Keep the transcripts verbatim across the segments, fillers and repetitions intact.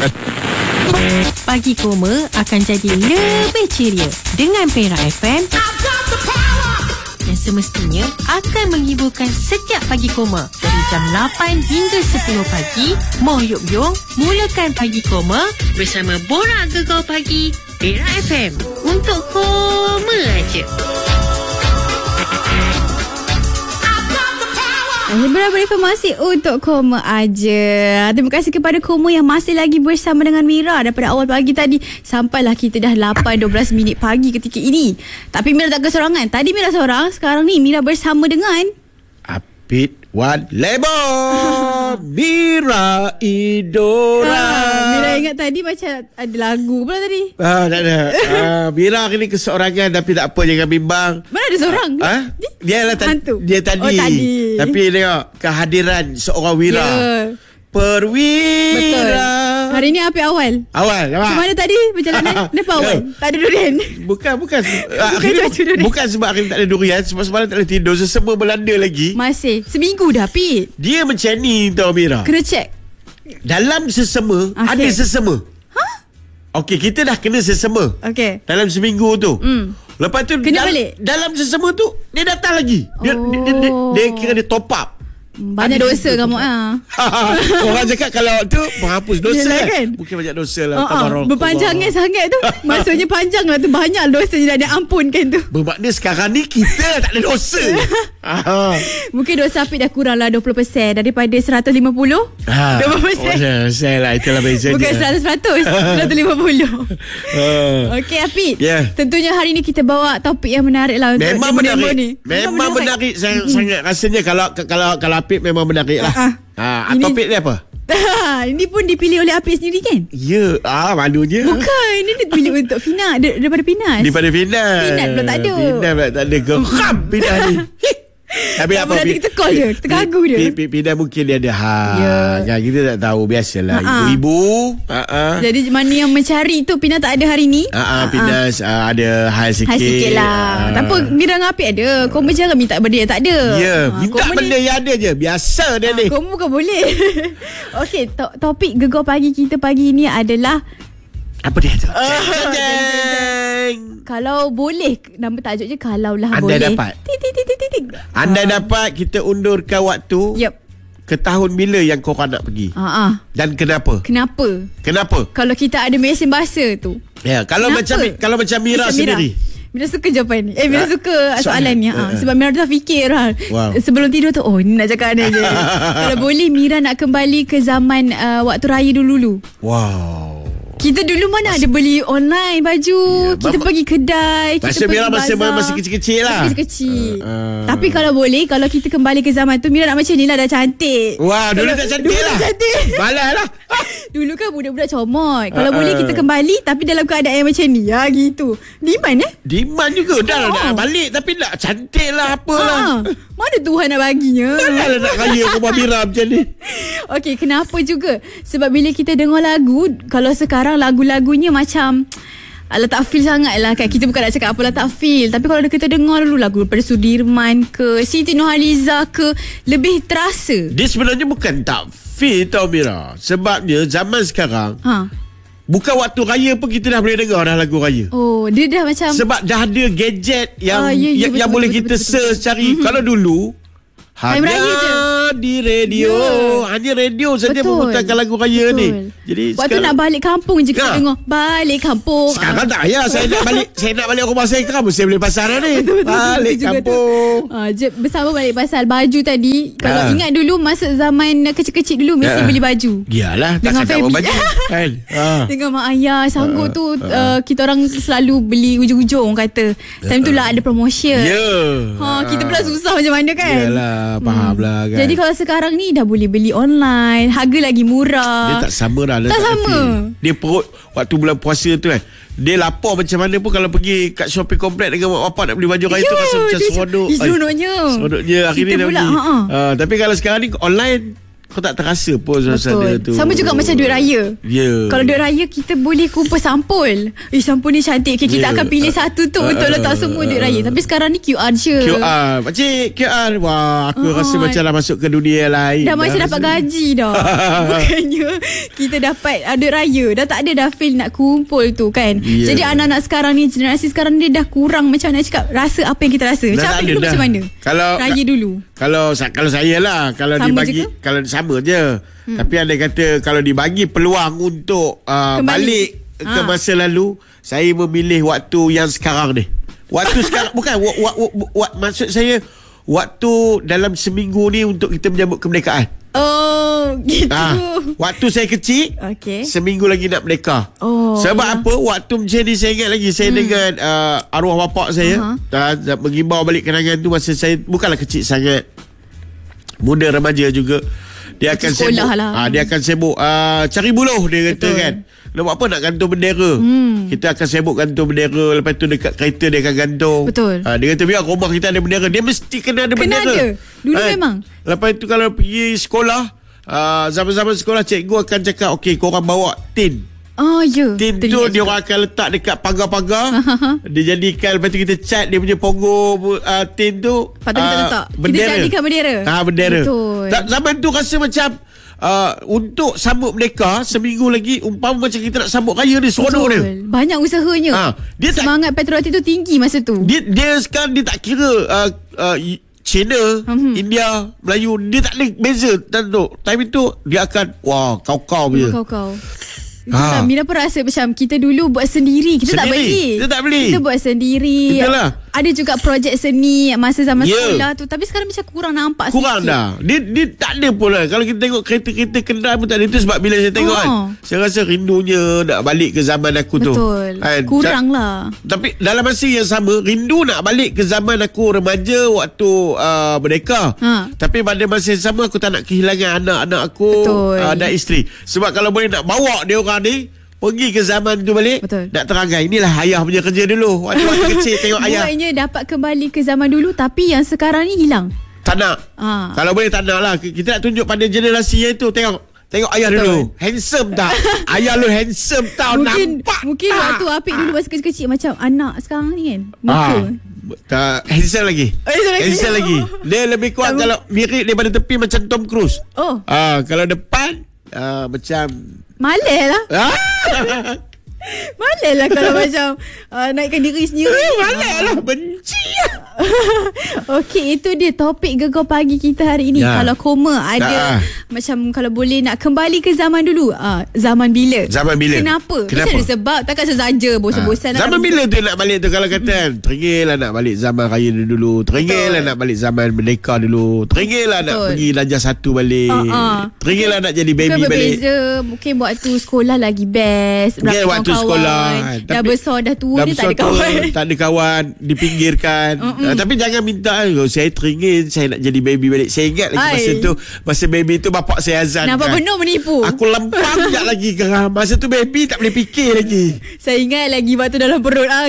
Pagi Koma akan jadi lebih ceria dengan Perak F M yang semestinya akan menghiburkan setiap Pagi Koma dari jam lapan hingga sepuluh pagi. Moh Yuk Yong mulakan Pagi Koma bersama Borak Gegar Pagi Perak F M untuk Koma aja. Beberapa informasi untuk Koma aja. Terima kasih kepada Koma yang masih lagi bersama dengan Mira daripada awal pagi tadi sampailah kita dah lapan dua belas minit pagi ketika ini. Tapi Mira tak kesorangan. Tadi Mira seorang, sekarang ni Mira bersama dengan Apit Wan Lebo. Mira Idora. Ah, Mira ingat tadi macam ada lagu pula tadi. Ah, tak ada. Ah, Mira ni keseorangan tapi tak apa, jangan bimbang. Mana ada seorang? Ah, dia lah ta- dia tadi. Oh, tadi. Tapi tengok kehadiran seorang Wira. Yeah. Perwira. Betul. Hari ni Apit awal. Awal. Macam mana tadi perjalanan? Kenapa awal? Tak ada durian. Bukan, bukan. Bukan akhirnya, cuaca durian. bukan sebab akhirnya tak ada durian. Sebab semalam tak ada tidur. Sesama melanda lagi. Masih. Seminggu dah, Apit. Dia macam ni tau, Mira. Kena check. Dalam sesama, okay. ada sesama. Ha? Okey, kita dah kena sesama. Okey. Dalam seminggu tu. Hmm. Lepas tu kena dal- balik. Dalam sesama tu dia datang lagi. Dia, oh. dia, dia, dia, dia kira dia top up. Banyak ada dosa kamu ah. Orang cakap kalau tu menghapus dosa Yelah, kan? Bukan banyak dosa lah. Uh-uh. Berpanjangnya sangat tu. Maksudnya panjang lah tu. Banyak dosa je dah diampunkan tu. Bermakna sekarang ni kita tak ada dosa. Mungkin dosa Apit dah kurang lah dua puluh peratus daripada seratus lima puluh. Ha, dua puluh peratus. Saya lah, itulah bezanya. Bukan seratus peratus. seratus lima puluh. Okey Apit, yeah. Tentunya hari ni kita bawa topik yang menarik lah untuk memang menarik ni. Memang, memang menarik, menarik. Saya, hmm. Sangat rasanya kalau kalau kalau Apit memang menarik lah. Ha, ini, topik ni apa? Ini pun dipilih oleh Apit sendiri kan? Ya, ah malunya. Bukan, ini dipilih untuk Fina, daripada Finas. Daripada Finas. Finas pula tak ada. Finas pula tak ada. Geram Finas ni. Tapi apa, kita call dia, kita kagu dia. Finas mungkin dia ada hal ya. Yang kita tak tahu. Biasalah ibu-ibu. Ha-ha. Jadi mana yang mencari tu Finas tak ada hari ni. Ha-ha, Finas uh, ada hal sikit. Hal sikit lah. Tak apa, Mira dengan Apit ada. Kau jangan minta benda yang tak ada. Ya, minta benda yang ada je. Biasa dia ni. Kau bukan boleh. Okey, to- topik Gegar Pagi kita pagi ni adalah apa dia tu? Kalau boleh, nama tajuk je kalau lah anda boleh. Anda dapat. Tik, tik, tik, tik, tik. Anda uh. dapat kita undurkan waktu. Yep. Ke tahun bila yang korang nak pergi? Uh-uh. Dan kenapa? Kenapa? Kenapa? Kalau kita ada mesin bahasa tu. Ya, kalau kenapa? macam kalau macam Mira Mira sendiri. Mira suka jawapan ni. Eh, Mira ha? suka soalan ni. Ha. Sebab Mira dah fikir lah. Wow. Sebelum tidur tu, oh ni nak cakap ni je. Kalau boleh, Mira nak kembali ke zaman uh, waktu raya dulu-dulu. Wow. Kita dulu mana Mas, ada beli online baju, ya, kita mama, pergi kedai, kita masa pergi Mira bazar. Masa masih kecil-kecil lah. Masih kecil-kecil. Uh, uh. Tapi kalau boleh, kalau kita kembali ke zaman tu, Mira nak macam ni lah, dah cantik. Wah, dulu tak cantik dulu lah. Cantik. Malah lah. Dulu kan budak-budak comot. Kalau uh, boleh uh. kita kembali, tapi dalam keadaan yang macam ni. Ya gitu. Demand eh? Demand juga. Dah oh. nak balik, tapi nak cantik lah, apalah. Uh. Mana Tuhan nak baginya? Mana lah nak kaya rumah Mira macam ni. Okey, kenapa juga? Sebab bila kita dengar lagu, kalau sekarang lagu-lagunya macam alah tak feel sangat lah kan. Kita bukan nak cakap apalah tak feel. Tapi kalau kita dengar dulu lagu daripada Sudirman ke Siti Nurhaliza ke, lebih terasa. Dia sebenarnya bukan tak feel tau Mira. Sebabnya zaman sekarang ha. bukan waktu raya pun kita dah boleh dengar dah lagu raya. Oh, dia dah macam sebab dah ada gadget yang, oh, ya, ya, yang, betul, yang betul, boleh betul, kita betul, search betul, betul. cari. Mm-hmm. Kalau dulu Time hanya raya je. di radio yeah. Hanya radio saja memutarkan lagu raya betul. ni. Jadi waktu sekarang, nak balik kampung je kita ha. dengar balik kampung. Sekarang ah. tak payah. Saya nak balik Saya nak balik rumah saya kan mesti beli pasar ni. Betul, betul, balik betul, kampung ah, je, bersama balik pasal baju tadi. Kalau ah. ingat dulu masa zaman kecil-kecil dulu mesti ah. beli baju. Yalah, tak dengan baju kan. ah. Dengan mak ayah sanggup ah. tu ah. Uh, kita orang selalu beli ujung-ujung kata. Time tu lah ada promotion. Ya yeah. ha, Kita pula susah macam mana kan. Yalah, faham lah hmm. kan. Jadi kalau sekarang ni dah boleh beli online, harga lagi murah. Dia tak sama dah. Tak, tak sama. Dia perut waktu bulan puasa tu kan. Dia lapar macam mana pun kalau pergi kat shopping komplek dengan mak bapak nak beli baju raya tu rasa macam seronok. Seronoknya. Seronoknya akhirnya dah pergi. Ha, tapi kalau sekarang ni online kau tak terasa pun suasana tu. Sama juga macam duit raya. Yeah. Kalau duit raya kita boleh kumpul sampul. Eh sampul ni cantik. Okay, kita yeah. akan pilih satu tu uh, untuk letak semua duit raya. Tapi sekarang ni Q R je. Q R. Pakcik Q R. Wah, aku uh, rasa macam dah masuk ke dunia lain. Dah, dah macam dapat gaji dah. Bukannya kita dapat uh, duit raya. Dah tak ada dah feel nak kumpul tu kan. Yeah. Jadi anak-anak sekarang ni, generasi sekarang ni dah kurang macam nak cakap rasa apa yang kita rasa. Macam apa dulu dah. Macam mana? Kalau raya dulu. Kalau kalau saya lah, kalau sama dibagi kalau sama je. Hmm. Tapi anda kata kalau dibagi peluang untuk uh, balik ha. ke masa lalu, saya memilih waktu yang sekarang ni. Waktu sekarang bukan w- w- w- w- maksud saya waktu dalam seminggu ni untuk kita menyambut kemerdekaan. Oh, gitu. Ha. Waktu saya kecil, okay. seminggu lagi nak merdeka. Oh, sebab ya. apa? Waktu macam ni saya ingat lagi saya hmm. dengan uh, arwah bapak saya uh-huh. uh, mengimbau balik kenangan tu masa saya bukanlah kecil sangat, muda remaja juga. Dia akan sibuk lah. ha, Dia akan sibuk uh, cari buluh. Dia kata Betul. kan nak buat apa, nak gantung bendera. hmm. Kita akan sibuk gantung bendera. Lepas tu dekat kereta dia akan gantung. Betul. Ha, dia kata biar rumah kita ada bendera, dia mesti kena ada kena bendera. Ada. Dulu ha, memang. Lepas tu kalau pergi sekolah, uh, zaman-zaman sekolah, cikgu akan cakap, okey, korang bawa tin. Oh ya. Tin tu dia orang akan letak dekat pagar-pagar. Dia jadikan, lepas tu kita cat dia punya punggung uh, tin tu. Lepas tu kita letak uh, bendera. Kita jadikan bendera. Ah, bendera. Betul. Zaman tu rasa macam Uh, untuk sambut mereka seminggu lagi, umpama macam kita nak sambut raya ni, seronok dia. Banyak usahanya. Ha, dia semangat tak, patriotik tu tinggi masa tu. Dia, dia sekarang dia tak kira uh, uh, China, mm-hmm. India, Melayu, dia tak ada beza. Dan tu, time itu dia akan wah, kau-kau punya. Kau-kau. Ha. Mira pun rasa macam kita dulu buat sendiri. Kita sendiri. tak beli. Kita tak beli. Kita buat sendiri. Itulah. Ada juga projek seni masa zaman yeah. sekolah tu. Tapi sekarang macam kurang nampak kurang sikit. Kurang dah. Dia, dia tak ada pun lah. Kalau kita tengok kereta-kereta kendaraan pun tak ada. Itu sebab bila saya tengok oh. kan, saya rasa rindunya nak balik ke zaman aku tu. Betul. Kan? Kurang lah. Tapi dalam masa yang sama, rindu nak balik ke zaman aku remaja waktu uh, merdeka. Ha. Tapi pada masa yang sama, aku tak nak kehilangan anak-anak aku uh, dan isteri. Sebab kalau boleh nak bawa dia orang ni pergi ke zaman tu balik. Betul. Nak terangkan, inilah ayah punya kerja dulu. Waktu-waktu kecil tengok ayah. Buatnya dapat kembali ke zaman dulu, tapi yang sekarang ni hilang. Tak nak. Ha. Kalau boleh tak nak lah. Kita nak tunjuk pada generasi yang tu. Tengok Tengok ayah Betul. dulu. Handsome tak? Ayah lu handsome tau. Mungkin, nampak Mungkin tak? Waktu Apik dulu masa kecil-kecil macam anak sekarang ni kan. Muka ha. Tak, handsome lagi. Handsome lagi. Handsome lagi. Dia lebih kuat kalau mirip daripada tepi macam Tom Cruise. Oh. Ah, kalau depan uh, macam malai lah. Malai lah kalau macam uh, naikkan diri sendiri. Malai lah. Benci lah. Okey, itu dia topik Gegar Pagi kita hari ini. Ya. Kalau koma ada, ya. macam kalau boleh nak kembali ke zaman dulu, uh, zaman bila? Zaman bila? Kenapa? Kenapa? Mesti ada sebab. Takkan sesaja bosan-bosan. Ha. Zaman bila tu nak balik tu kalau kata hmm. teringin lah nak balik zaman raya dulu. Teringin lah nak balik zaman merdeka dulu. Teringin lah nak pergi Darjah Satu balik. uh-uh. Teringin lah nak jadi baby Bukan balik. Berbeza. Mungkin waktu sekolah lagi best. Mungkin waktu kawan. sekolah dah tapi, besar dah tua dah ni tak ada kawan tua, tak ada kawan, dipinggirkan. uh, Tapi jangan minta oh, saya teringin saya nak jadi baby balik. Saya ingat lagi Ay. masa tu, masa baby tu bapak saya azan. Nampak kan? Benar menipu. Aku lempang sekejap lagi kerana masa tu baby tak boleh fikir lagi. Saya ingat lagi waktu dalam perut ah.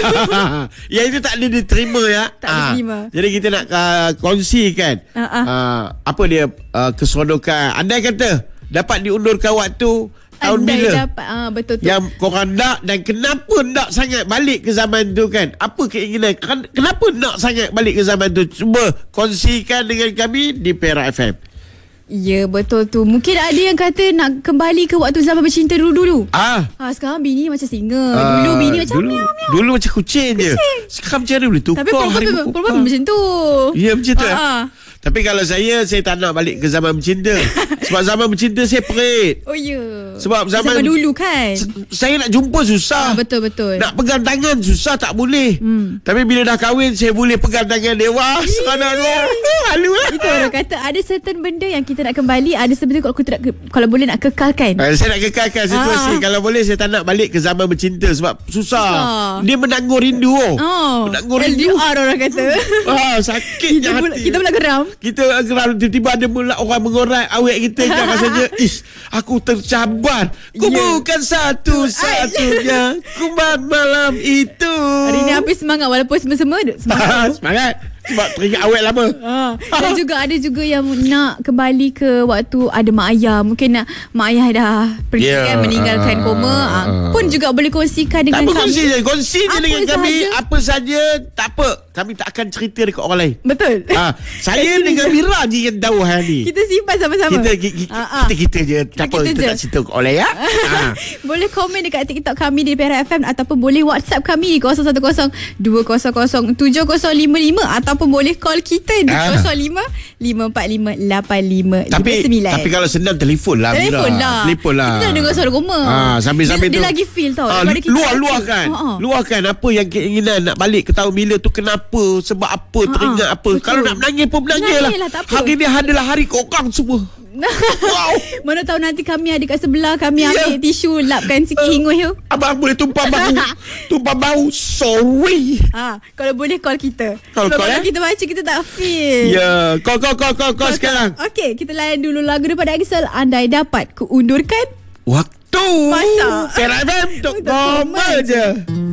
Ya itu tak ada diterima ya. Tak ah. diterima. Jadi kita nak uh, kongsikan uh-uh. uh, apa dia uh, keseronokan. Andai kata dapat diundurkan waktu tahun Andai bila dapat, ah, betul tu. Yang korang nak, dan kenapa nak sangat balik ke zaman tu kan? Apa keinginan? Kenapa nak sangat balik ke zaman tu? Cuba kongsikan dengan kami di Perak F M. Ya betul tu. Mungkin ada yang kata nak kembali ke waktu zaman bercinta dulu-dulu. Ah. Ha, sekarang bini macam singa. Ah, dulu bini macam dulu, miau miau. Dulu macam kucing, kucing je. Sekarang macam mana boleh tukar? Tapi perempuan, perempuan macam tu. Ya macam tu. Ah. Tapi kalau saya, saya tak nak balik ke zaman bercinta. Sebab zaman bercinta saya perit. Oh ya. Sebab zaman, zaman dulu kan saya nak jumpa susah. Ah, betul-betul. Nak pegang tangan susah, tak boleh. Hmm. Tapi bila dah kahwin, saya boleh pegang tangan dia. Wah, seronoknya. Halu lah. Itu orang kata ada certain benda yang kita nak kembali, ada sebenarnya kalau kita nak, kalau boleh nak kekalkan. Ah, saya nak kekalkan situasi. Ah. Kalau boleh saya tak nak balik ke zaman bercinta sebab susah. susah. Dia menanggur rindu. Oh. oh. Menanggur rindu. L D R orang kata. Ah, sakitnya hati. Kita pula geram. Kita geram, tiba-tiba ada mula orang mengorat awet kita kan rasanya ish, aku tercabar. Ku yeah. bukan satu-satunya kuman malam itu. Hari ni habis semangat walaupun semua-semua semangat. Semangat. Sebab teringat awet lama. Ha. Dan juga ada juga yang nak kembali ke waktu ada mak ayah. Mungkin nak mak ayah dah pergi yeah. kan, meninggalkan uh, koma. Ha. Pun juga boleh kongsikan dengan tak kami. Kongsi je. Kongsi je dengan sahaja. Kami. Apa saja. Tak apa. Kami tak akan cerita dekat orang lain. Betul. Ha. Saya dengan Mira je yang tahu hari ni. Kita simpan sama-sama. Kita kita, uh, kita, kita je. Tak apa. Kita je. tak cerita dekat orang lain. Ya? Ha. Boleh komen dekat TikTok kami di Perak F M ataupun boleh WhatsApp kami kosong satu kosong dua kosong kosong tujuh kosong lima lima ataupun boleh call kita di ah. kosong lima lima empat lima lapan lima tapi, lima sembilan. Tapi kalau senang telefon lah. Telefon lah. Telefon lah. Kita dah dengar suara koma. Ah, sambil-sambil dia, tu. Dia lagi feel tau. Ah, luar-luarkan. Uh-huh. Luarkan apa yang keinginan nak balik ke tahun bila tu, kenapa, sebab apa, uh-huh. teringat apa. Betul. Kalau nak menangis pun menangis lah. lah hari ni adalah hari korang semua. Wow. Mana tahu nanti kami ada kat sebelah, kami ambil yeah. tisu lapkan sikit uh, hingus tu. Abang boleh tumpah bau. Tumpah bau. Sorry. Ha, kalau boleh call kita. Call, Sebab call, kalau eh? kita baca kita tak feel. Ya, yeah. call call call call call sekarang. Okey, kita layan dulu lagu daripada Axel, Andai Dapat Kuundurkan Waktu. Masa Perak F M untuk koma je.